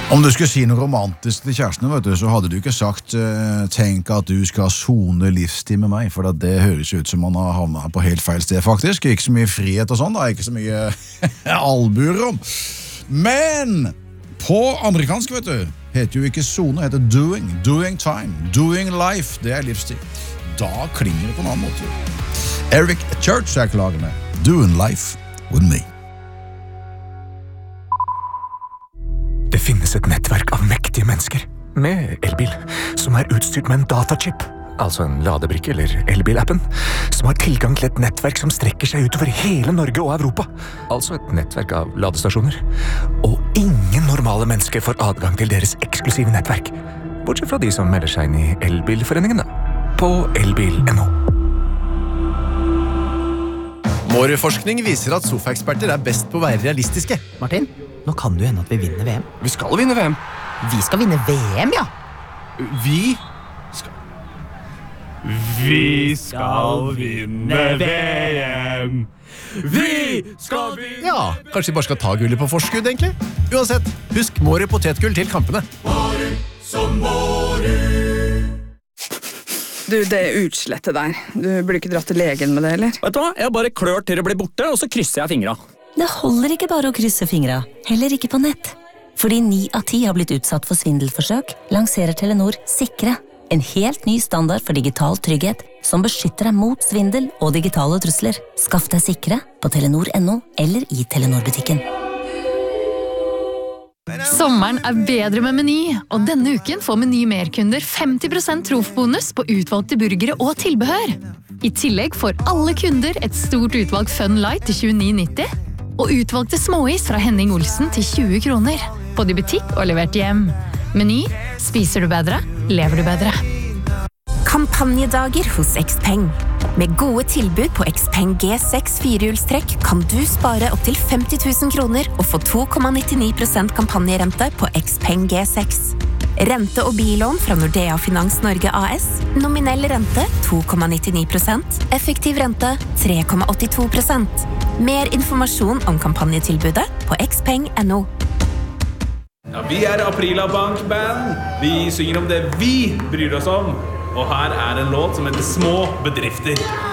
Om du skulle si noe romantisk til kjæresten, vet du, så hadde du ikke sagt tenk at du skal sone livstid med meg, for det høres ut som man har havnet på helt feil sted faktisk. Ikke så mye frihet og sånn, da, ikke så mye albuer om. Men på amerikansk, vet du, heter jo ikke sone, heter doing time, doing life, det livstid. Da klinger det på en annen måte. Eric Church klar med Doing Life With Me. Det finnes et nettverk av mektige mennesker med elbil som utstyrt med en datachip, altså en ladebrikke eller elbilappen, som har tilgang til et nettverk som strekker seg utover hele Norge og Europa, altså et nettverk av ladestasjoner. Og ingen normale mennesker får adgang til deres eksklusive nettverk, bortsett fra de som melder seg inn i elbilforeningen da, på elbil.no. Mårud-forskning viser at sofaeksperter best på å være realistiske. Martin, nå kan det hende at vi vinner VM. Vi skal vinne VM. Vi skal vinne VM, ja. Vi skal vinne VM. Vi skal vinne. Ja, kanskje vi bare skal ta gullet på forskudd, egentlig. Uansett, husk Mårud potetgull til kampene. Mårud som Mårud. Du, det utslettet der. Du burde ikke dratt til legen med det, eller? Vet du hva? Jeg bare klør til det blir borte, og så krysser jeg fingra. Det holder ikke bare å krysse fingra, heller ikke på nett. Fordi 9 av 10 har blitt utsatt for svindelforsøk, lanserer Telenor Sikre. En helt ny standard for digital trygghet, som beskytter deg mot svindel og digitale trusler. Skaff deg Sikre på Telenor.no eller i Telenor-butikken. Sommeren bedre med Meny, og denne uken får Meny merkunder 50% trofbonus på utvalgte burgere og tilbehør. I tillegg får alle kunder et stort utvalg Fun Light til 29,90, og utvalgte småis fra Henning Olsen til 20 kroner. Både i butikk og levert hjem. Meny, spiser du bedre, lever du bedre. Kampanjedager hos Xpeng. Med gode tilbud på Xpeng G6 firehjulstrekk kan du spare opp til 50 000 kroner og få 2,99% kampanjerente på Xpeng G6. Rente- og billån fra Nordea Finans Norge AS. Nominell rente 2,99%. Effektiv rente 3,82%. Mer informasjon om kampanjetilbudet på xpeng.no. Ja, vi Aprila Bank Band. Vi synger om det vi bryr oss om. Og her en låt som heter Små bedrifter.